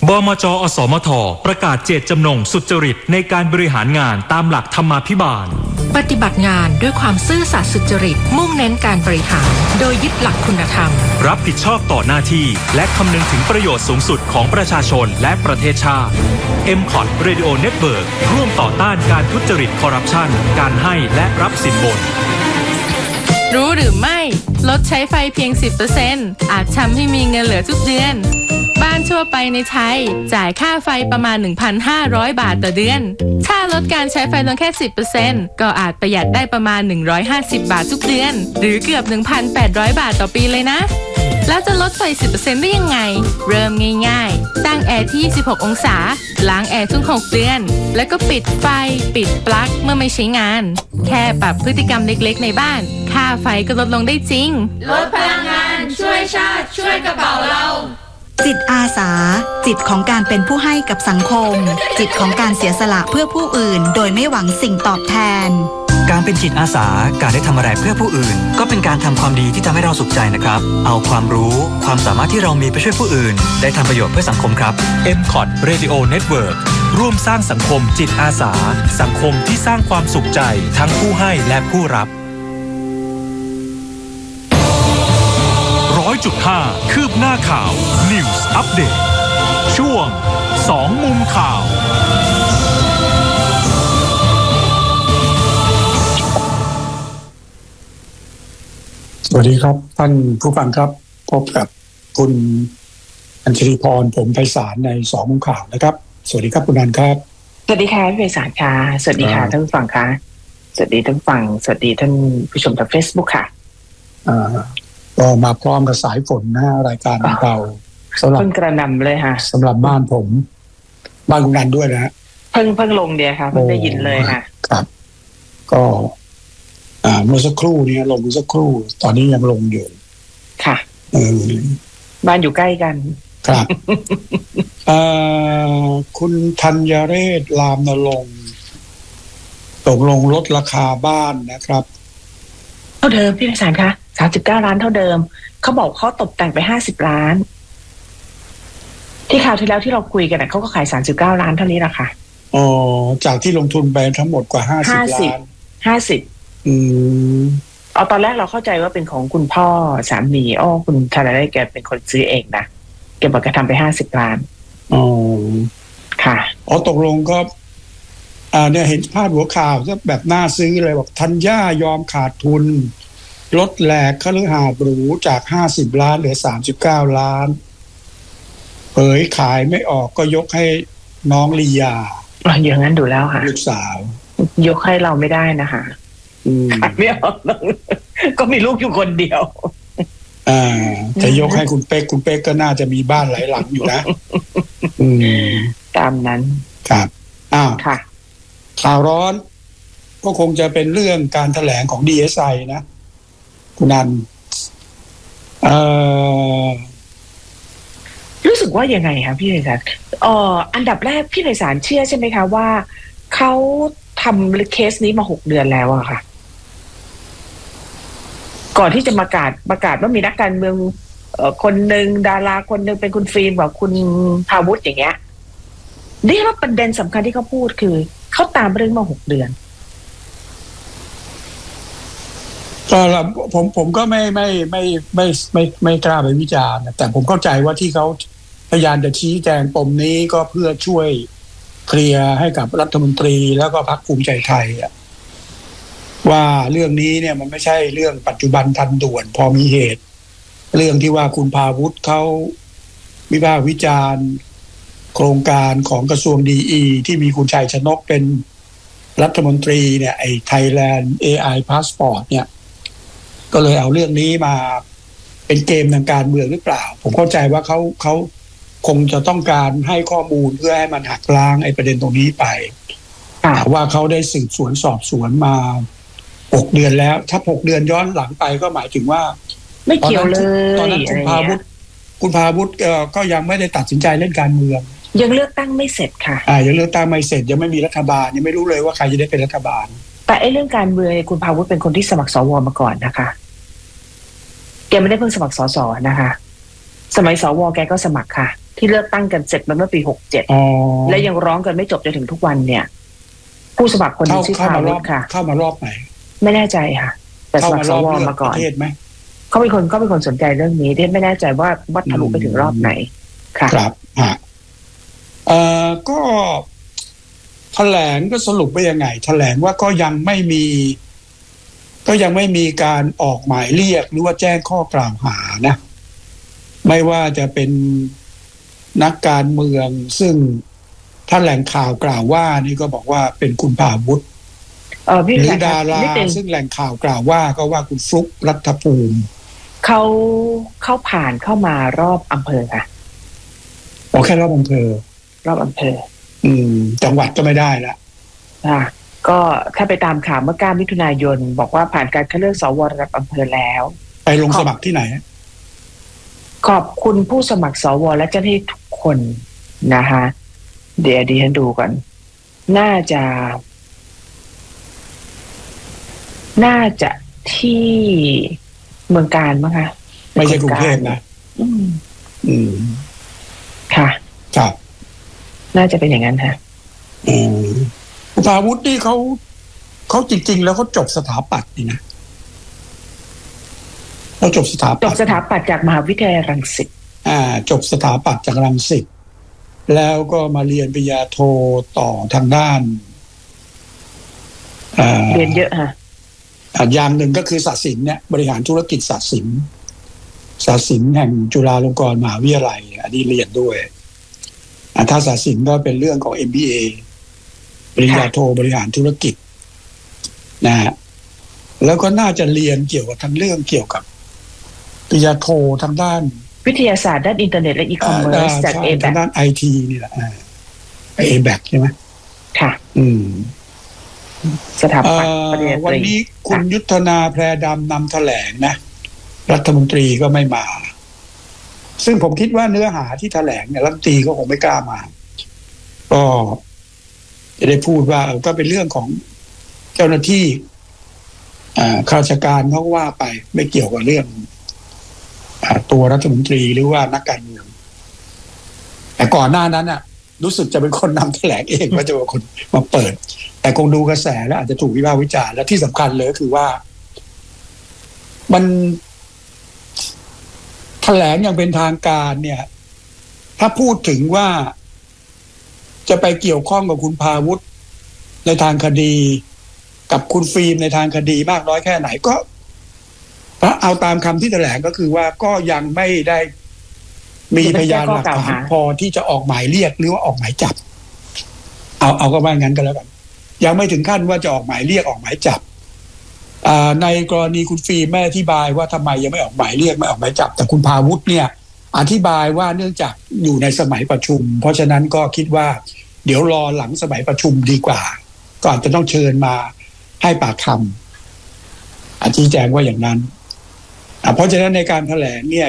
บมจ.อสมท.ประกาศเจตจำนงสุจริตในการบริหารงานตามหลักธรรมาภิบาลปฏิบัติงานด้วยความซื่อสัตย์สุจริตมุ่งเน้นการบริหารโดยยึดหลักคุณธรรมรับผิดชอบต่อหน้าที่และคำนึงถึงประโยชน์สูงสุดของประชาชนและประเทศชาติ MCOT Radio Network ร่วมต่อต้านการทุจริตคอร์รัปชันการให้และรับสินบนรู้หรือไม่ลดใช้ไฟเพียง 10% อาจทำให้มีเงินเหลือทุกเดือนบ้านทั่วไปในไทยจ่ายค่าไฟประมาณ 1,500 บาทต่อเดือนถ้าลดการใช้ไฟลงแค่ 10% ก็อาจประหยัดได้ประมาณ150 บาททุกเดือนหรือเกือบ 1,800 บาทต่อปีเลยนะแล้วจะลดไฟ 10% ได้ยังไงเริ่มง่ายๆตั้งแอร์ที่26องศาล้างแอร์ทุก6เดือนแล้วก็ปิดไฟปิดปลั๊กเมื่อไม่ใช้งานแค่ปรับพฤติกรรมเล็กๆในบ้านค่าไฟก็ลดลงได้จริงลดพลังงานช่วยชาติช่วยกระเป๋าเราจิตอาสาจิตของการเป็นผู้ให้กับสังคมจิตของการเสียสละเพื่อผู้อื่นโดยไม่หวังสิ่งตอบแทนการเป็นจิตอาสาการได้ทำอะไรเพื่อผู้อื่นก็เป็นการทำความดีที่ทำให้เราสุขใจนะครับเอาความรู้ความสามารถที่เรามีไปช่วยผู้อื่นได้ทำประโยชน์เพื่อสังคมครับ MCOT Radio Network ร่วมสร้างสังคมจิตอาสาสังคมที่สร้างความสุขใจทั้งผู้ให้และผู้รับ100.5 คืบหน้าข่าว News Update ช่วง2มุมข่าวสวัสดีครับท่านผู้ฟังครับพบกับคุณอัญชลีพรผมไพศาลใน2มุมข่าวนะครับสวัสดีครับคุณอัญครับสวัสดีค่ะพี่ไพศาลค่ะสวัสดีค่ะท่านผู้ฟังค่ะสวัสดีท่านฟังสวัสดีท่านผู้ชมทาง Facebook ค่ะก็มาพร้อมกับสายฝนนะรายการของเราสำหรับเพิ่งกระหน่ำเลยค่ะสำหรับบ้านผมบ้านคุณนันด้วยนะเพิ่งลงเดียวค่ะเพิ่งได้ยินเลยค่ะครับก็เมื่อสักครู่นี้ลงสักครู่ตอนนี้ยังลงอยู่ค่ะบ้านอยู่ใกล้กันครับคุณธัญเรศรามนรงค์ตกลงลดราคาบ้านนะครับเท่าเดิมพี่ไพศาลคะ39 ล้านเท่าเดิมเขาบอกเขาตกแต่งไป50 ล้านที่คราวที่แล้วที่เราคุยกันเขาก็ขาย39 ล้านเท่านี้ละค่ะอ๋อจากที่ลงทุนไปทั้งหมดกว่า50 ล้านเอาตอนแรกเราเข้าใจว่าเป็นของคุณพ่อสามีคุณธนาได้แกเป็นคนซื้อเองนะแกบอกแกทำไป50 ล้านอ๋อค่ะตกลงก็เนี่ยเห็นพาดหัวข่าวแบบน่าซื้อเลยบอกธัญญายอมขาดทุนลดแหลกคฤหาสน์หรูจาก50 ล้านเหลือ39 ล้านเผยขายไม่ออกก็ยกให้น้องลียาอย่างนั้นดูแล้วค่ะลูกสาวยกให้เราไม่ได้นะคะขายไม่ออกก็มีลูกอยู่คนเดียวจะยกให้คุณเป๊กก็น่าจะมีบ้านหลายหลังอยู่นะตามนั้นครับค่ะข่าวร้อนก็คงจะเป็นเรื่องการแถลงของ DSI นะคุณนันรู้สึกว่ายังไงคะพี่ไพศาลอันดับแรกพี่ไพศาลเชื่อใช่ไหมคะว่าเขาทำเคสนี้มา6 เดือนแล้วอะค่ะก่อนที่จะประกาศว่ามีนักการเมืองคนหนึ่งดาราคนหนึ่งเป็นคุณฟิล์มกับคุณภาวุฒิอย่างเงี้ยนี่ว่าประเด็นสำคัญที่เขาพูดคือเขาตามเรื่องมา6 เดือนก็ผมก็ไม่กล้าไปวิจารณ์แต่ผมเข้าใจว่าที่เขาพยายามจะชี้แจงปมนี้ก็เพื่อช่วยเคลียร์ให้กับรัฐมนตรีแล้วก็พรรคภูมิใจไทยว่าเรื่องนี้เนี่ยมันไม่ใช่เรื่องปัจจุบันทันด่วนพอมีเหตุเรื่องที่ว่าคุณภาวุฒิเขาวิพากษ์วิจารณ์โครงการของกระทรวงดีที่มีคุณชัยชนกเป็นรัฐมนตรีเนี่ยไอ้ Thailand AI Passport เนี่ยก็เลยเอาเรื่องนี้มาเป็นเกมทางการเมืองหรือเปล่าผมเข้าใจว่าเขาคงจะต้องการให้ข้อมูลเพื่อให้มันหักล้างไอ้ประเด็นตรงนี้ไปว่าเขาได้สืบสวนสอบสวนมา6 เดือนแล้วถ้า6 เดือนย้อนหลังไปก็หมายถึงว่าไม่เกี่ยวเลยตอนนั้นคุณภาวุฒิก็ยังไม่ได้ตัดสินใจเล่นการเมืองยังเลือกตั้งไม่เสร็จค่ะยังเลือกตั้งไม่เสร็จยังไม่มีรัฐบาลยังไม่รู้เลยว่าใครจะได้เป็นรัฐบาลแต่ไอ้เรื่องการเมืองคุณภาวุฒิเป็นคนที่สมัครสวมาก่อนนะคะแกไม่ได้เพิ่งสมัครสสนะคะสมัยสวแกก็สมัครค่ะที่เลือกตั้งกันเสร็จมาเมื่อปี67และยังร้องกันไม่จบจนถึงทุกวันเนี่ยผู้สมัครคนที่ชื่อพาวุฒิค่ะเข้ามารอบไหนไม่แน่ใจค่ะแต่สมัครสวมาก่อนเขาเป็นคนสนใจเรื่องนี้ที่ไม่แน่ใจว่าทะลุไปถึงรอบไหนค่ะครับก็แถลงก็สรุปไปยังไงแถลงว่าก็ยังไม่มีการออกหมายเรียกหรือว่าแจ้งข้อกล่าวหานะไม่ว่าจะเป็นนักการเมืองซึ่งถ้าแหล่งข่าวกล่าวว่านี่ก็บอกว่าเป็นคุณพาวุฒิหรือดาราซึ่งแหล่งข่าวกล่าวว่าก็ว่าคุณฟลุ๊กรัฐภูมิเขาผ่านเข้ามารอบอำเภอค่ะแค่รอบอำเภอจังหวัดก็ไม่ได้ละก็ถ้าไปตามข่าวเมื่อ9 มิถุนายนบอกว่าผ่านการคัดเลือกสวระดับอำเภอแล้วไปลงสมัครที่ไหนขอบคุณผู้สมัครสวและเจ้าหน้าที่ทุกคนนะคะเดี๋ยวดิฉันดูก่อนน่าจะที่เมืองการมั้งคะไม่ใช่กรุงเทพนะค่ะครับน่าจะเป็นอย่างนั้นค่ะพาวุฒินี่เขาจริงๆแล้วเขาจบสถาปัตย์นี่นะเราจบสถาปัตย์จากมหาวิทยาลัยรังสิตจบสถาปัตย์จากรังสิตแล้วก็มาเรียนปริญญาโทต่อทางด้านเรียนเยอะค่ะอย่างหนึ่งก็คือศาสตร์ศิลป์เนี่ยบริหารธุรกิจศาสตร์ศิลป์แห่งจุฬาลงกรณ์มหาวิทยาลัยอันนี้เรียนด้วยถ้าศาสตร์ศิลป์ก็เป็นเรื่องของ MBA ปริญญาโทบริหารธุรกิจนะฮะแล้วก็น่าจะเรียนเกี่ยวกับทั้งเรื่องเกี่ยวกับปริญญาโททางด้านวิทยาศาสตร์ด้านอินเทอร์เน็ตและอีคอมเมิร์ซจาก A-BAC ทางด้าน IT นี่แหละA-BAC ใช่ไหมค่ะสถาปัตย์วันนี้คุณยุทธนาแพรดำนำแถลงนะรัฐมนตรีก็ไม่มาซึ่งผมคิดว่าเนื้อหาที่แถลงเนี่ยรัฐมนตรีก็คงไม่กล้ามาก็จะได้พูดว่าก็เป็นเรื่องของเจ้าหน้าที่ข้าราชการเขาว่าไปไม่เกี่ยวกับเรื่องตัวรัฐมนตรีหรือว่านักการเมืองแต่ก่อนหน้านั้นน่ะรู้สึกจะเป็นคนนำแถลงเองว่าจะเป็นคนมาเปิดแต่คงดูกระแสแล้วอาจจะถูกวิพากษ์วิจารณ์และที่สำคัญเลยคือว่ามันแถลงอย่างเป็นทางการเนี่ยถ้าพูดถึงว่าจะไปเกี่ยวข้องกับคุณพาวุฒิในทางคดีกับคุณฟิล์มในทางคดีมากน้อยแค่ไหนก็เอาตามคำที่แถลงก็คือว่าก็ยังไม่ได้มีพยานหลักฐานพอที่จะออกหมายเรียกหรือว่าออกหมายจับเอาก็ว่างั้นก็แล้วกันยังไม่ถึงขั้นว่าจะออกหมายเรียกออกหมายจับในกรณีคุณฟิล์มไม่อธิบายว่าทำไมยังไม่ออกหมายเรียกไม่ออกหมายจับแต่คุณพาวุฒิเนี่ยอธิบายว่าเนื่องจากอยู่ในสมัยประชุมเพราะฉะนั้นก็คิดว่าเดี๋ยวรอหลังสมัยประชุมดีกว่าก่อนจะต้องเชิญมาให้ปากคำชี้แจงว่าอย่างนั้นเพราะฉะนั้นในการแถลงเนี่ย